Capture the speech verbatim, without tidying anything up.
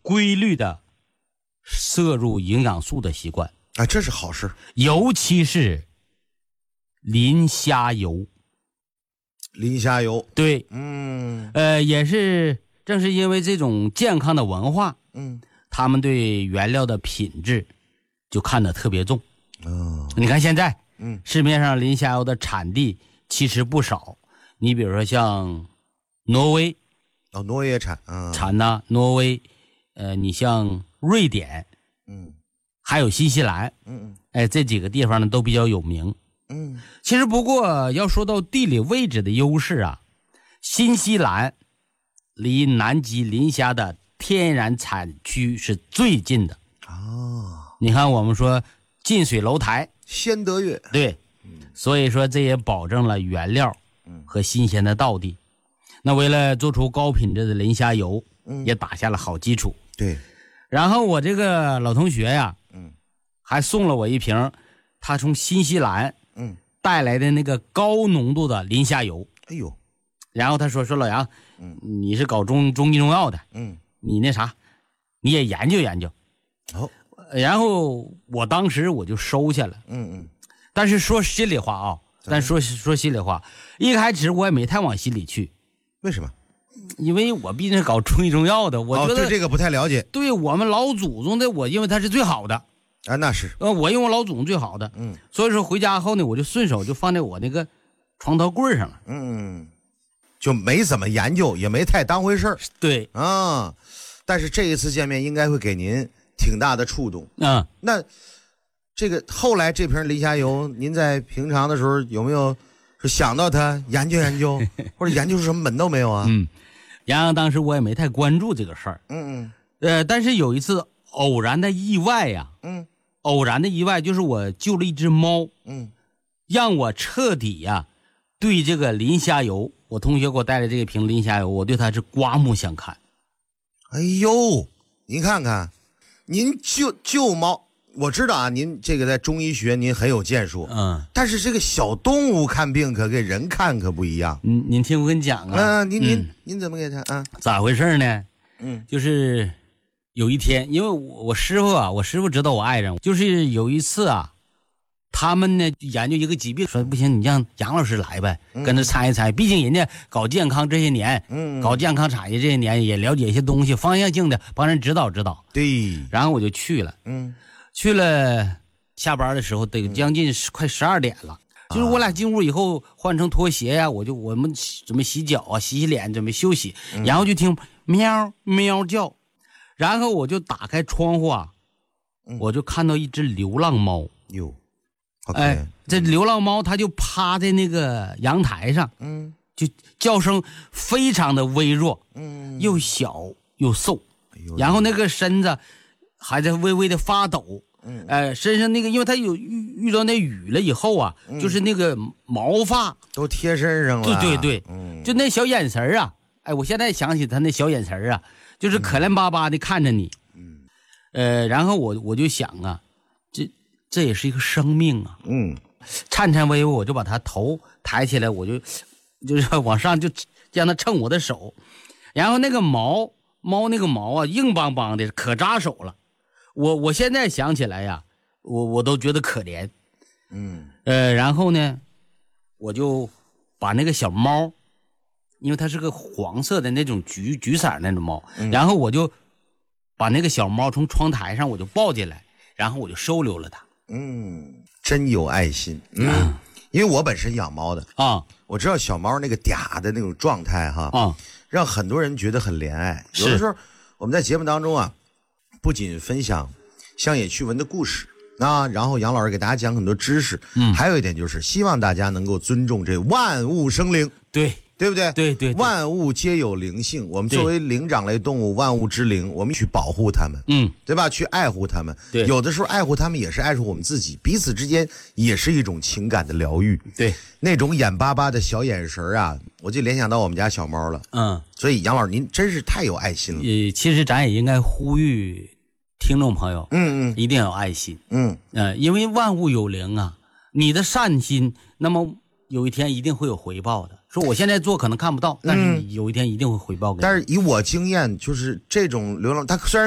规律的摄入营养素的习惯啊，这是好事。 尤其是磷虾油。 磷虾油， 对， 嗯， 呃，也是正是因为这种健康的文化， 嗯， 他们对原料的品质就看得特别重。 哦， 你看现在， 嗯， 市面上磷虾油的产地其实不少，你比如说像挪威， 哦，挪威也产，嗯， 产呐，挪威，呃，你像瑞典， 嗯， 还有新西兰， 嗯嗯， 哎，这几个地方呢都比较有名。 嗯， 其实不过要说到地理位置的优势啊，新西兰离南极磷虾的天然产区是最近的。 哦， 你看我们说近水楼台， 先得月， 对，所以说这也保证了原料和新鲜的道地。那为了做出高品质的磷虾油，也打下了好基础。 对， 然后我这个老同学呀， 嗯， 还送了我一瓶他从新西兰嗯带来的那个高浓度的磷虾油。 哎呦， 然后他说说老杨， 嗯， 你是搞中中医中药的， 嗯， 你那啥，你也研究研究。 好， 然后我当时我就收下了。 嗯嗯， 但是说心里话啊，但说说心里话，一开始我也没太往心里去。 为什么？ 因为我毕竟是搞中医中药的，我觉得、 哦、对这个不太了解。 对我们老祖宗的，我因为它是最好的。 啊，那是， 呃，我用我老祖宗最好的， 嗯， 所以说回家后呢，我就顺手就放在我那个床头柜上了， 嗯，就没怎么研究，也没太当回事儿， 对啊，但是这一次见面应该会给您挺大的触动， 嗯， 那这个后来这瓶磷虾油，您在平常的时候有没有说想到它研究研究，或者研究出什么门道没有啊？ 嗯，然后当时我也没太关注这个事儿， 嗯嗯， 呃，但是有一次偶然的意外呀、 啊，嗯。 偶然的意外就是我救了一只猫， 嗯， 让我彻底呀、啊、对这个磷虾油，我同学给我带来这一瓶磷虾油，我对它是刮目相看。 哎呦，您看看，您救救猫，我知道啊，您这个在中医学您很有建树， 嗯， 但是这个小动物看病可跟人看可不一样。 您您听我跟你讲啊， 啊，您您、 嗯、 您怎么给他啊？ 咋回事呢？ 嗯， 就是有一天，因为我我师傅啊，我师傅知道我爱人，就是有一次啊，他们呢研究一个疾病，说不行，你让杨老师来呗，跟着参一参，毕竟人家搞健康这些年， 嗯， 搞健康产业这些年也了解一些东西，方向性的帮人指导指导。 对， 然后我就去了， 嗯， 去了，下班的时候得将近快十二点了。就是我俩进屋以后换成拖鞋呀、啊，我就我们准备洗脚啊，洗洗脸，准备休息，然后就听喵喵叫。然后我就打开窗户啊，我就看到一只流浪猫。 哟， 哎，这流浪猫它就趴在那个阳台上， 嗯， 就叫声非常的微弱， 嗯， 又小又瘦， 哎呦， 然后那个身子还在微微的发抖， 嗯， 呃，身上那个因为它有遇遇到那雨了以后啊， 嗯、 就是那个毛发都贴身上了， 对对对， 嗯， 就那小眼神啊，哎，我现在想起他那小眼神啊。就是可怜巴巴的看着你， 嗯， 呃，然后我我就想啊，这这也是一个生命啊， 嗯， 颤颤巍巍，我就把他头抬起来，我就就是往上就让他蹭我的手，然后那个毛猫那个毛啊，硬邦邦的，可扎手了。我我现在想起来呀，我我都觉得可怜， 嗯， 呃，然后呢，我就把那个小猫。因为它是个黄色的那种橘橘色那种猫、嗯，然后我就把那个小猫从窗台上我就抱进来，然后我就收留了它。 嗯，真有爱心。嗯，嗯因为我本身养猫的啊， 我知道小猫那个嗲的那种状态哈， 啊， 让很多人觉得很怜爱。有的时候我们在节目当中啊，不仅分享乡野趣闻的故事。啊，然后杨老师给大家讲很多知识，嗯，还有一点就是希望大家能够尊重这万物生灵， 对对不对？ 对 对, 对， 万物皆有灵性，我们作为灵长类动物，万物之灵，我们去保护它们， 嗯， 对吧？去爱护它们， 对， 有的时候爱护它们也是爱护我们自己，彼此之间也是一种情感的疗愈， 对， 那种眼巴巴的小眼神啊，我就联想到我们家小猫了， 嗯， 所以杨老师您真是太有爱心了， 呃，其实咱也应该呼吁听众朋友， 嗯嗯， 一定要有爱心， 嗯， 呃，因为万物有灵啊，你的善心，那么有一天一定会有回报的。说我现在做可能看不到，但是有一天一定会回报给你。 但是以我经验，就是这种流浪，它虽然